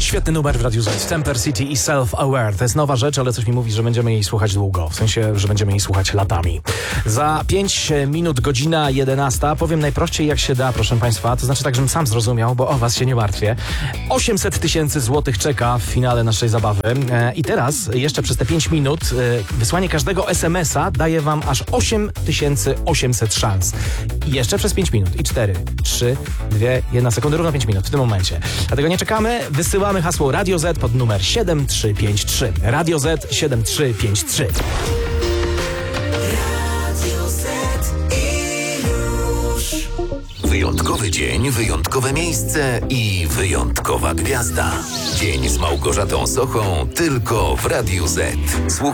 Świetny numer w Radiu Z. Temper City i Self-Aware. To jest nowa rzecz, ale coś mi mówi, że będziemy jej słuchać długo. W sensie, że będziemy jej słuchać latami. Za 5 minut, godzina 11. Powiem najprościej jak się da, proszę Państwa. To znaczy tak, żebym sam zrozumiał, bo o Was się nie martwię. 800 000 złotych czeka w finale naszej zabawy. I teraz, jeszcze przez te 5 minut, wysłanie każdego SMS-a daje Wam aż 8800 szans. I jeszcze przez 5 minut. I 4, 3, 2, 1 sekundy, równo 5 minut w tym momencie. Dlatego nie czekamy, wysyłamy hasło Radio Z pod numer 7353. Radio Z 7353. Wyjątkowy dzień, wyjątkowe miejsce i wyjątkowa gwiazda. Dzień z Małgorzatą Sochą tylko w Radiu Z.